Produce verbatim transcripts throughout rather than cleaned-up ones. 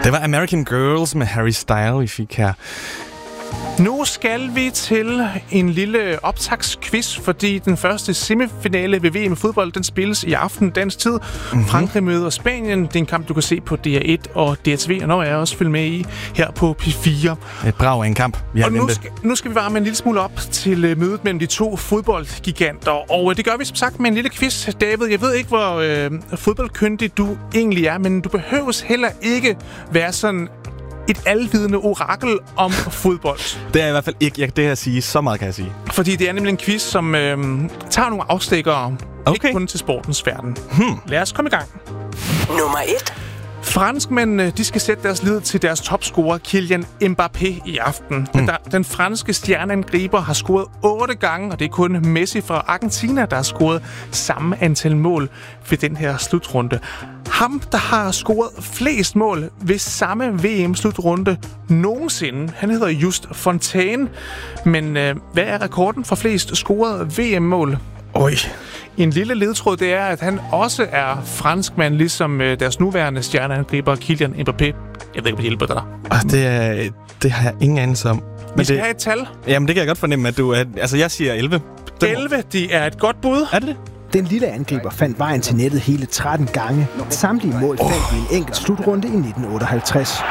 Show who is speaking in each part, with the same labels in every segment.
Speaker 1: Det var American Girls med Harry Styles, vi fik her.
Speaker 2: Nu skal vi til en lille optagsquiz, fordi den første semifinale ved V M i fodbold, den spilles i aften dansk tid. Mm-hmm. Frankrig møder Spanien. Det er en kamp, du kan se på D R et og D R T V, og når jeg også følger med i her på P fire.
Speaker 1: Et brag af en kamp. Vi
Speaker 2: og nu skal, nu skal vi varme en lille smule op til mødet mellem de to fodboldgiganter, og det gør vi som sagt med en lille quiz. David, jeg ved ikke, hvor øh, fodboldkyndig du egentlig er, men du behøves heller ikke være sådan et alvidende orakel om fodbold.
Speaker 1: Det er i hvert fald ikke, jeg, det kan jeg sige. Så meget kan jeg sige.
Speaker 2: Fordi det er nemlig en quiz, som øh, tager nogle afstikkere. Okay. Ikke kun til sportens verden. Hmm. Lad os komme i gang.
Speaker 3: Nummer et.
Speaker 2: Franskmændene, de skal sætte deres lid til deres topscorer Kylian Mbappé i aften. Hmm. Den, den franske stjerneangriber har scoret otte gange, og det er kun Messi fra Argentina, der har scoret samme antal mål ved den her slutrunde. Ham, der har scoret flest mål ved samme V M-slutrunde nogensinde, han hedder Just Fontaine. Men øh, hvad er rekorden for flest scorede V M-mål?
Speaker 1: Oj.
Speaker 2: En lille ledtråd, det er, at han også er franskmand, ligesom øh, deres nuværende stjerneangriber Kylian Mbappé. Jeg ved ikke, om det hjælper dig.
Speaker 1: Ah, det, er, det har jeg ingen anelse om.
Speaker 2: Men Vi skal
Speaker 1: det,
Speaker 2: have et tal.
Speaker 1: Jamen, det kan jeg godt fornemme, at du er... Altså, jeg siger elleve.
Speaker 2: elleve, det er et godt bud.
Speaker 1: Er det det?
Speaker 4: Den lille angriber fandt vejen til nettet hele tretten gange. Samtlige mål fandt oh. i en enkelt slutrunde i nitten otteoghalvtreds.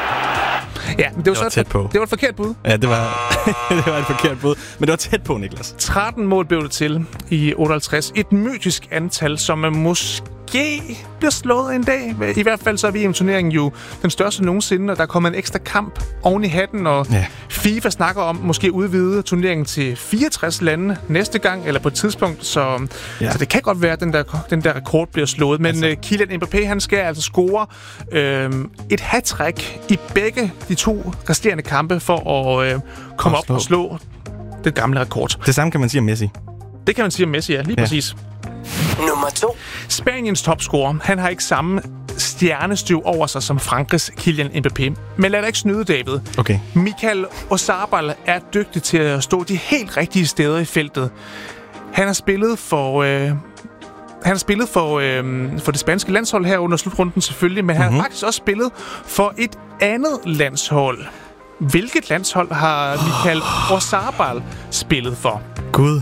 Speaker 2: Ja, men det var,
Speaker 1: det var
Speaker 2: så
Speaker 1: tæt på.
Speaker 2: Det var et forkert bud.
Speaker 1: Ja, det var, det var et forkert bud. Men det var tæt på, Niklas.
Speaker 2: tretten mål blev det til i otteoghalvtreds. Et mytisk antal, som måske bliver slået en dag. I hvert fald så er V M-turneringen jo den største nogensinde, og der kommer en ekstra kamp oven i hatten, og ja. FIFA snakker om måske udvide turneringen til fireogtres lande næste gang, eller på et tidspunkt, så, ja. så det kan godt være, at den der, den der rekord bliver slået. Men altså. uh, Kylian Mbappé, han skal altså score øh, et hat-trick i begge de to resterende kampe for at øh, komme op og slå den gamle rekord.
Speaker 1: Det samme kan man sige om Messi.
Speaker 2: Det kan man sige om Messi, ja. Lige ja. præcis.
Speaker 3: Nummer to.
Speaker 2: Spaniens topscorer, han har ikke samme stjernestøv over sig som Frankrigs Kylian Mbappé. Men lad dig ikke snyde, David.
Speaker 1: Okay.
Speaker 2: Michael Oyarzabal er dygtig til at stå de helt rigtige steder i feltet. Han har spillet for... Øh, han har spillet for, øh, for det spanske landshold her under slutrunden selvfølgelig, men mm-hmm. han har faktisk også spillet for et andet landshold. Hvilket landshold har Michael Oyarzabal spillet for?
Speaker 1: Gud.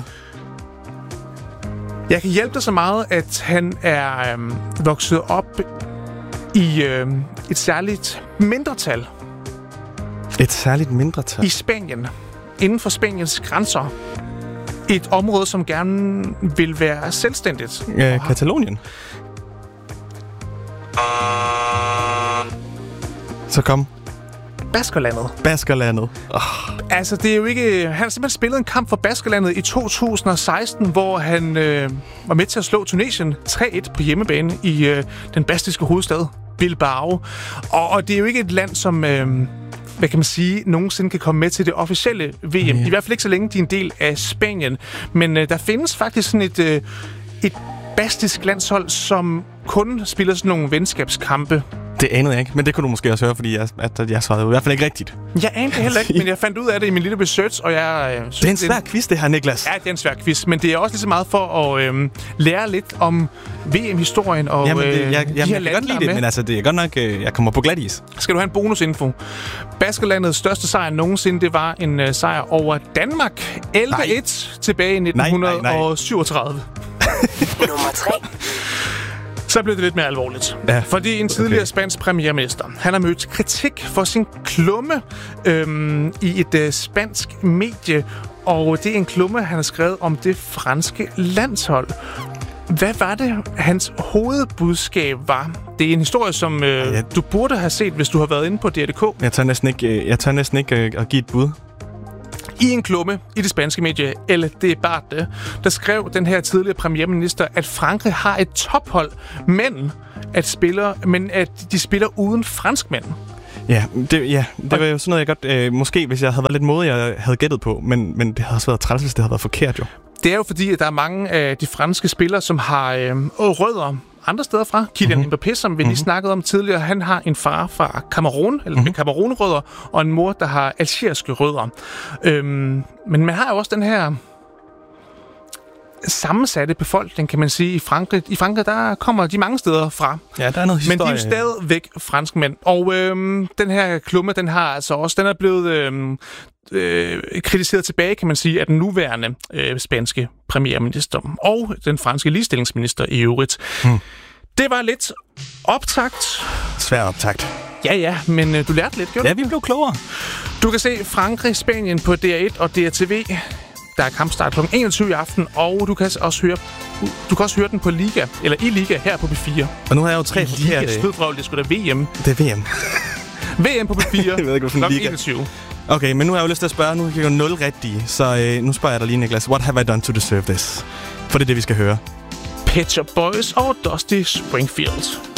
Speaker 2: Jeg kan hjælpe dig så meget, at han er øhm, vokset op i øhm, et særligt mindretal.
Speaker 1: Et særligt mindretal?
Speaker 2: I Spanien. Inden for Spaniens grænser. Et område, som gerne vil være selvstændigt.
Speaker 1: Ja, Katalonien. Så kom.
Speaker 2: Baskerlandet.
Speaker 1: Baskerlandet. Oh.
Speaker 2: Altså, det er jo ikke... Han har simpelthen spillet en kamp for Baskerlandet i to tusind og seksten, hvor han øh, var med til at slå Tunesien tre et på hjemmebane i øh, den baskiske hovedstad, Bilbao. Og, og det er jo ikke et land, som... Øh, hvad kan man sige, nogensinde kan komme med til det officielle V M. Yeah. I hvert fald ikke så længe de er en del af Spanien. Men øh, der findes faktisk sådan et, øh, et baskisk landshold, som kun spiller sådan nogle venskabskampe.
Speaker 1: Det anede jeg ikke, men det kunne du måske også høre, fordi jeg, at jeg svarede i hvert fald ikke rigtigt.
Speaker 2: Jeg anede det heller ikke, men jeg fandt ud af det i min lille research, og jeg øh, synes...
Speaker 1: Det er en svær det, quiz, det her, Niklas.
Speaker 2: Ja, det er en svær quiz, men det er også lige så meget for at øh, lære lidt om V M-historien og
Speaker 1: jamen, det, jeg,
Speaker 2: øh,
Speaker 1: jamen,
Speaker 2: de her
Speaker 1: jeg
Speaker 2: lande,
Speaker 1: kan godt lide det, men altså, det er godt nok, øh, jeg kommer på glat is.
Speaker 2: Skal du have en bonusinfo? Baskerlandets største sejr nogensinde, det var en øh, sejr over Danmark. elleve et tilbage i nitten syvogtredive.
Speaker 3: Nummer tre.
Speaker 2: Så blev det lidt mere alvorligt.
Speaker 1: Ja,
Speaker 2: fordi en tidligere okay. spansk premierminister, han har mødt kritik for sin klumme øhm, i et øh, spansk medie. Og det er en klumme, han har skrevet om det franske landshold. Hvad var det, hans hovedbudskab var? Det er en historie, som øh, ja, jeg... du burde have set, hvis du har været inde på D R punktum d k.
Speaker 1: Jeg tør næsten ikke, jeg tør næsten ikke øh, at give et bud.
Speaker 2: I en klumme i det spanske medie El Debate, der skrev den her tidligere premierminister, at Frankrig har et tophold, men at, spiller, men at de spiller uden franskmænd.
Speaker 1: Ja, det, ja, det var jo sådan noget, jeg godt... Øh, måske, hvis jeg havde været lidt modig, jeg havde gættet på, men, men det havde også været træls, hvis det havde været forkert, jo.
Speaker 2: Det er jo fordi, at der er mange af de franske spillere, som har øh, rødder andre steder fra. Kylian mm-hmm. Mbappé, som vi lige mm-hmm. snakkede om tidligere, han har en far fra Cameroun, eller mm-hmm. Cameroun-rødder, og en mor, der har algeriske rødder. Øhm, men man har jo også den her sammensatte befolkning, kan man sige, i Frankrig. I Frankrig, der kommer de mange steder fra.
Speaker 1: Ja, der er noget historie.
Speaker 2: Men de er jo stadigvæk franskmænd. Og øhm, den her klumme, den har altså også, den er blevet øhm, øh, kritiseret tilbage, kan man sige, af den nuværende øh, spanske premierminister og den franske ligestillingsminister i øvrigt. Hmm. Det var lidt optakt.
Speaker 1: Svær optakt.
Speaker 2: Ja, ja, men øh, du lærte lidt, gjorde
Speaker 1: Ja, vi blev klogere.
Speaker 2: Du kan se Frankrig, Spanien på D R et og D R T V. Der er kampstart klokken enogtyve i aften, og du kan også høre, du kan også høre den på Liga, eller i Liga her på B fire.
Speaker 1: Og nu har jeg jo tre forkerte...
Speaker 2: Liga, stødfrøvl, det skulle da V M.
Speaker 1: Det er V M.
Speaker 2: V M på B fire,
Speaker 1: jeg ved ikke,
Speaker 2: klokken enogtyve.
Speaker 1: Okay, men nu har jeg jo lyst til at spørge, nu kan jeg jo nul rigtige, så øh, nu spørger jeg dig lige, Niklas. What have I done to deserve this? For det er det, vi skal høre.
Speaker 2: Pet Shop Boys og Dusty Springfield.